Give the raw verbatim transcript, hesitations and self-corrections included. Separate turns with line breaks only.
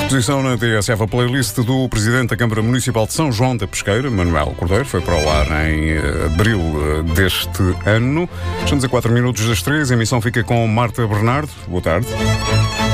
Posição na T S F, a playlist do Presidente da Câmara Municipal de São João da Pesqueira, Manuel Cordeiro, foi para o ar em abril deste ano. Estamos a quatro minutos das três, a emissão fica com Marta Bernardo. Boa tarde.